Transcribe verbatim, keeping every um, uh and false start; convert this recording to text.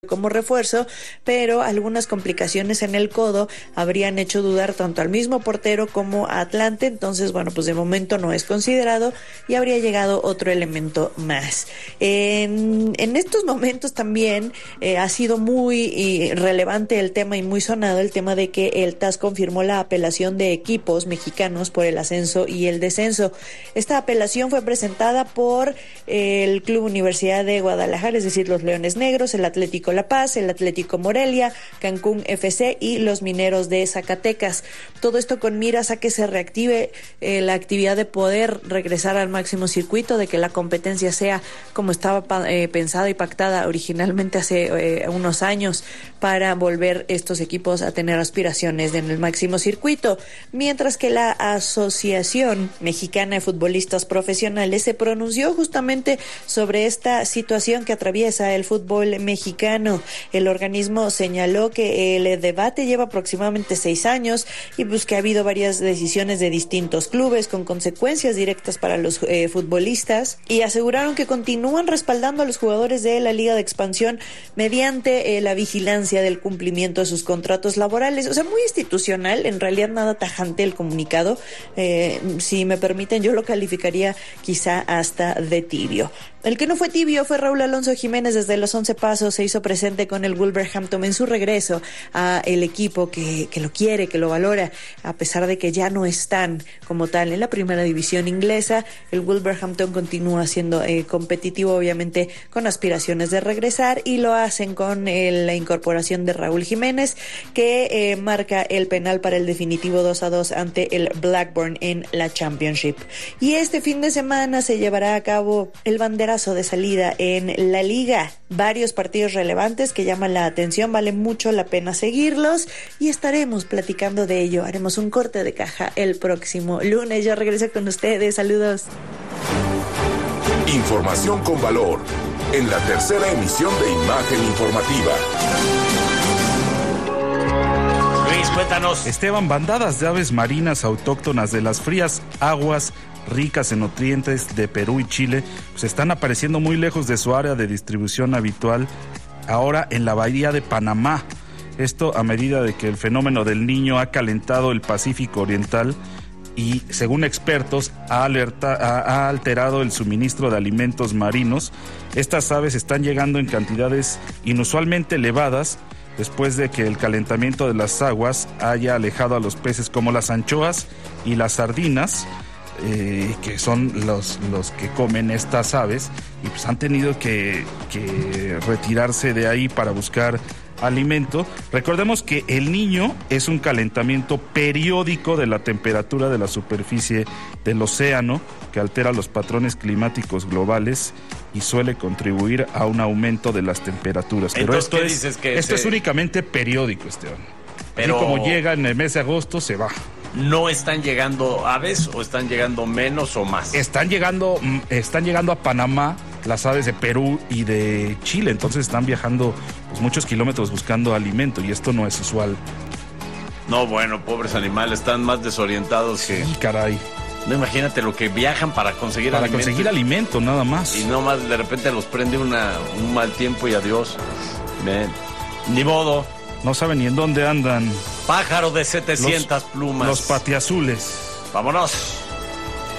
como refuerzo, pero algunas complicaciones en el codo habrían hecho dudar tanto al mismo portero como a Atlante. Entonces, bueno, pues de momento no es considerado y habría llegado otro elemento más. En, en estos momentos también eh, ha sido muy eh, relevante el tema y muy sonado el tema de que el T A S confirmó la apelación de equipos mexicanos por el ascenso y el descenso. Esta apelación fue presentada por eh, el Club Universidad de Guadalajara, es decir, los Leones Negros, el Atlético La Paz, el Atlético Morelia, Cancún F C y los Mineros de Zacatecas. Todo esto con miras a que se reactive eh, la actividad de poder regresar al máximo circuito, de que la competencia sea como estaba eh, pensada y pactada originalmente hace eh, unos años, para volver estos equipos a tener aspiraciones en el máximo circuito. Mientras que la Asociación Mexicana de Futbolistas Profesionales se pronunció justamente sobre esta situación que atraviesa el fútbol mexicano. El organismo señaló que el debate lleva aproximadamente seis años y pues que ha habido varias decisiones de distintos clubes con consecuencias directas para los eh, futbolistas, y aseguraron que continúan respaldando a los jugadores de la Liga de Expansión mediante eh, la vigilancia del cumplimiento de sus contratos laborales. O sea, muy institucional, en realidad nada tajante el comunicado. Eh, si me permiten, yo lo calificaría quizá hasta de tibio. El que no fue tibio fue Raúl Alonso Jiménez. Desde los once pasos se hizo presente con el Wolverhampton en su regreso a el equipo que, que lo quiere, que lo valora, a pesar de que ya no están como tal en la primera división inglesa. El Wolverhampton continúa siendo eh, competitivo, obviamente con aspiraciones de regresar, y lo hacen con eh, la incorporación de Raúl Jiménez, que eh, marca el penal para el definitivo dos a dos ante el Blackburn en la Championship. Y este fin de semana se llevará a cabo el banderazo de salida en la liga. Varios partidos relevantes que llaman la atención, vale mucho la pena seguirlos y estaremos platicando de ello. Haremos un corte de caja el próximo lunes. Yo regreso con ustedes. Saludos. Información con valor en la tercera emisión de Imagen Informativa. Luis, cuéntanos. Esteban, bandadas de aves marinas autóctonas de las frías aguas ricas en nutrientes de Perú y Chile, pues están apareciendo muy lejos de su área de distribución habitual, ahora en la bahía de Panamá. Esto a medida de que el fenómeno del Niño ha calentado el Pacífico Oriental y, según expertos, ha, alerta, ha, ha alterado el suministro de alimentos marinos. Estas aves están llegando en cantidades inusualmente elevadas después de que el calentamiento de las aguas haya alejado a los peces como las anchoas y las sardinas, Eh, que son los, los que comen estas aves, y pues han tenido que, que retirarse de ahí para buscar alimento. Recordemos que el Niño es un calentamiento periódico de la temperatura de la superficie del océano que altera los patrones climáticos globales y suele contribuir a un aumento de las temperaturas. Pero Entonces, esto, ¿qué es, dices que esto se... es únicamente periódico, Esteban. Pero... y como llega en el mes de agosto, se va. ¿No están llegando aves o están llegando menos o más? Están llegando, están llegando a Panamá las aves de Perú y de Chile, entonces están viajando pues, muchos kilómetros buscando alimento, y esto no es usual. No, bueno, pobres animales, están más desorientados que... Sí, caray. No, imagínate lo que viajan para conseguir para alimento. conseguir alimento, nada más. Y no más de repente los prende una, un mal tiempo y adiós. Ven. Ni modo. No saben ni en dónde andan. Pájaro de setecientas los, plumas. Los patiazules. Vámonos.